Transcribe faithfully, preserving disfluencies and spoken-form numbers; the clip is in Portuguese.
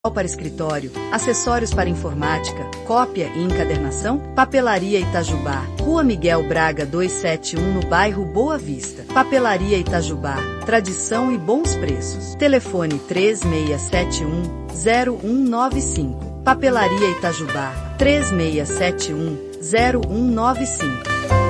para escritório, acessórios para informática, cópia e encadernação? Papelaria Itajubá, Rua Miguel Braga duzentos e setenta e um, no bairro Boa Vista. Papelaria Itajubá, tradição e bons preços. Telefone três seis sete um, zero um nove cinco. Papelaria Itajubá, três seis sete um, zero um nove cinco.